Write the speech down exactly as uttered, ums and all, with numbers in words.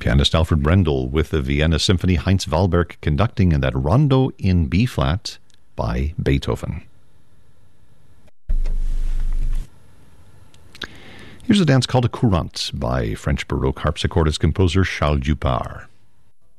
Pianist Alfred Brendel with the Vienna Symphony, Heinz Wahlberg conducting, and that Rondo in B-flat by Beethoven. Here's a dance called a courante by French Baroque harpsichordist composer Charles Dupart.